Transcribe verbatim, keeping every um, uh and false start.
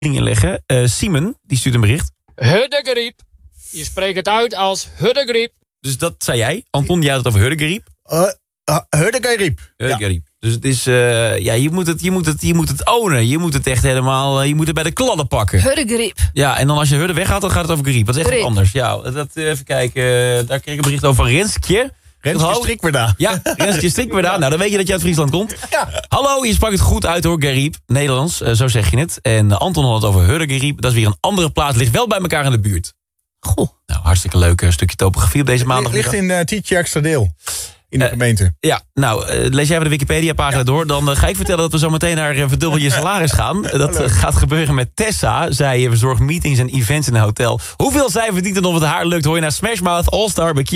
inleggen. Uh, Simon, die stuurt een bericht. Huddegriep. Je spreekt het uit als huddegriep. Dus dat zei jij. Anton, jij had het over huddegriep. Uh, uh, Huddegriep. Huddegriep. Ja. Dus het is, uh, ja, je moet het, je moet het, je moet het ownen. Je moet het echt helemaal, uh, je moet het bij de kladden pakken. Huddegriep. Ja, en dan als je hudde weghaalt, dan gaat het over griep. Dat is echt Griep. wat anders. Ja, dat, uh, even kijken. Uh, daar kreeg ik een bericht over van Renske. Renske Strikwerda. Ja, Renske Strikwerda. Nou, dan weet je dat je uit Friesland komt. Ja. Hallo, je sprak het goed uit hoor, Geriep. Nederlands, uh, zo zeg je het. En uh, Anton had het over Huddegriep. Dat is weer een andere plaats. Ligt wel bij elkaar in de buurt. Goh. Nou, hartstikke leuk uh, stukje topografie op deze maandag. Ligt in uh, Tietje Extra Deel. In de uh, gemeente. Ja, nou, uh, lees jij even de Wikipedia-pagina ja. door. Dan uh, ga ik vertellen dat we zo meteen naar uh, Verdubbel je salaris gaan. Uh, dat uh, gaat gebeuren met Tessa. Zij uh, verzorgt meetings en events in een hotel. Hoeveel zij verdient en of het haar lukt, hoor je naar Smash Mouth All Star Bikini.